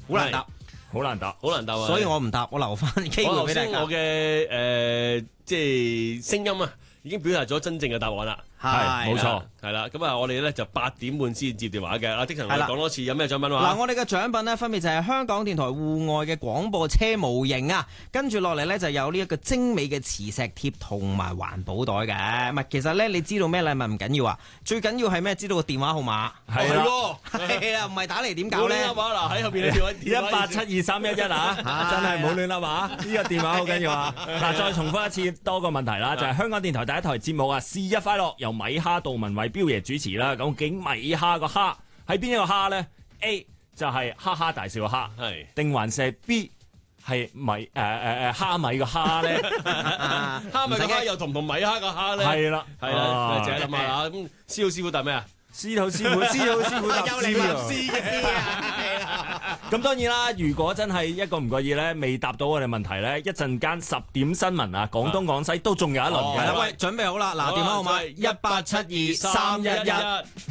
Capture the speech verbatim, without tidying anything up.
好難答， 好難答， 好難答啊！ 所以我唔答，我留翻機我頭會俾大家。 先我嘅誒即係聲音啊，已經表達咗真正嘅答案啦。 係冇錯， 係啦，咁啊，我哋咧就八點半先接電話嘅。阿的神，我係啦哋講多次，有咩獎品嗱， 話？ 我哋嘅獎品呢，分別就係香港電台戶外嘅廣播車模型啊，跟住落嚟呢，就有呢一個精美嘅磁石貼同埋環保袋嘅。唔係，其實呢，你知道咩禮物唔緊要啊，最緊要係咩？知道個電話號碼。 係啦， 係啊，唔係打嚟點搞呢？ 冇亂噏啊！嗱，喺後邊嘅電話一八七二三一一啊，真係冇亂噏啊！呢個電話好緊要啊！嗱，再重複一次多個問題啦，就係香港電台第一台節目啊，是日快樂由米哈杜文為彪爺主持啦。究竟米哈個哈係邊一個哈咧 ？A 就係哈哈大笑個哈， 係定還是 B 係米誒誒誒蝦米個蝦咧？ 蝦米個蝦又同唔同米蝦個蝦咧？ 係啦， 係啦，自己諗下啦。咁司徒師傅答咩啊？ 司徒師傅，司徒師傅答又嚟問 C 嘅 C 啊！係啦， 咁當然啦，如果真係一個唔覺意咧，未答到我哋問題咧，一陣間十點新聞啊，廣東廣西都仲有一輪哦嘅。 係啦，喂，準備好啦，嗱，電話號碼一八七二三一一。